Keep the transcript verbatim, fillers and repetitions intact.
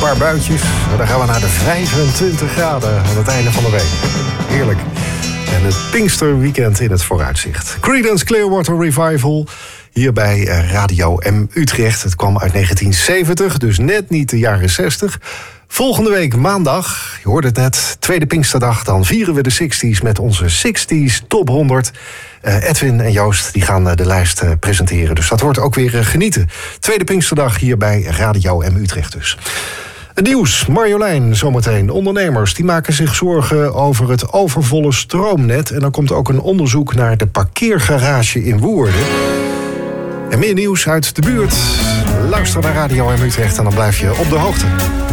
paar buitjes. En dan gaan we naar de vijfentwintig graden aan het einde van de week. Heerlijk. En het Pinksterweekend in het vooruitzicht. Creedence Clearwater Revival. Hier bij Radio M Utrecht. Het kwam uit negentien zeventig, dus net niet de jaren zestig. Volgende week maandag, je hoorde het net, tweede Pinksterdag. Dan vieren we de zestig's met onze zestig's Top honderd. Uh, Edwin en Joost die gaan uh, de lijst uh, presenteren. Dus dat wordt ook weer uh, genieten. Tweede Pinksterdag hier bij Radio M Utrecht dus. Het nieuws, Marjolein zometeen. Ondernemers die maken zich zorgen over het overvolle stroomnet. En dan komt ook een onderzoek naar de parkeergarage in Woerden. En meer nieuws uit de buurt. Luister naar Radio M Utrecht en dan blijf je op de hoogte.